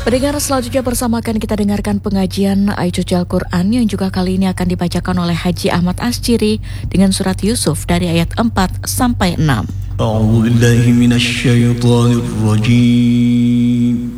Pendengar, selanjutnya bersama akan kita dengarkan pengajian ayat suci Al-Quran yang juga kali ini akan dibacakan oleh Haji Ahmad Asciri dengan surat Yusuf dari ayat 4 sampai 6. A'udzu billahi minasy syaithanir rajim.